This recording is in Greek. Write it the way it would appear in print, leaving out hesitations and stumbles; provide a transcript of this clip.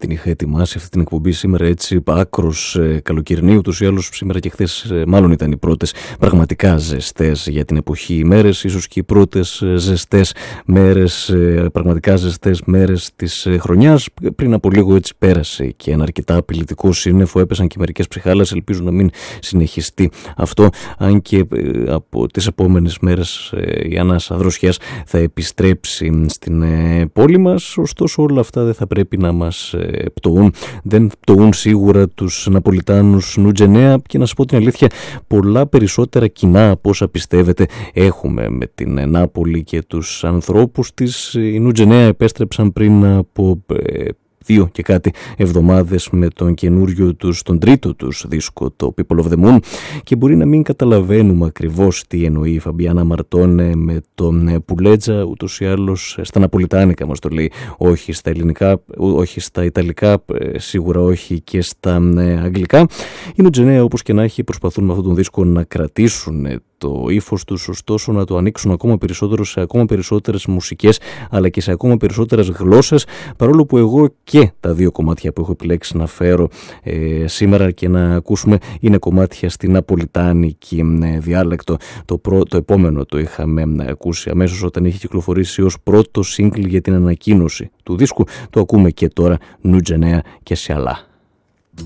την είχα ετοιμάσει αυτή την εκπομπή σήμερα έτσι άκρος καλοκαιρινή, ούτως ή άλλως σήμερα και χθες μάλλον ήταν οι πρώτες πραγματικά ζεστές για την εποχή ημέρες, ίσως και οι πρώτες ζεστές μέρες, πραγματικά ζεστές μέρες της χρονιάς. Πριν από λίγο έτσι πέρασε και ένα αρκετά απειλητικό σύννεφο, έπεσαν και μερικές ψυχάλες, ελπίζω να μην συνεχιστεί αυτό, αν και από τις επόμενες μέρες η ανάσα δροσιάς θα επιστρέψει στην πόλη μας. Ωστόσο όλα αυτά δεν θα πρέπει να μας πτωούν, δεν πτωούν σίγουρα τους Ναπολιτάνους Νου-Τζενέα, και να σας πω την αλήθεια, πολλά περισσότερα κοινά από όσα πιστεύετε έχουμε με την Νάπολη και τους ανθρώπους της. Οι Νου-Τζενέα επέστρεψαν πριν από 2 και κάτι εβδομάδες με τον καινούριο τους, τον τρίτο τους δίσκο, το People of the Moon, και μπορεί να μην καταλαβαίνουμε ακριβώς τι εννοεί η Φαμπιάνα Μαρτώνε με τον Πουλέτζα, ούτως ή άλλως στα ναπολιτάνικα μας το λέει, όχι στα ελληνικά, όχι στα ιταλικά, σίγουρα όχι και στα αγγλικά. Οι Νου-Τζενέα, όπως και να έχει, προσπαθούν με αυτόν τον δίσκο να κρατήσουν το ύφος τους, ωστόσο να το ανοίξουν ακόμα περισσότερο σε ακόμα περισσότερες μουσικές αλλά και σε ακόμα περισσότερες γλώσσες, παρόλο που εγώ και τα δύο κομμάτια που έχω επιλέξει να φέρω σήμερα και να ακούσουμε είναι κομμάτια στην ναπολιτάνικη διάλεκτο. Το επόμενο το είχαμε ακούσει αμέσως όταν είχε κυκλοφορήσει ως πρώτο single για την ανακοίνωση του δίσκου. Το ακούμε και τώρα, Νου-Τζενέα και Σιαλά.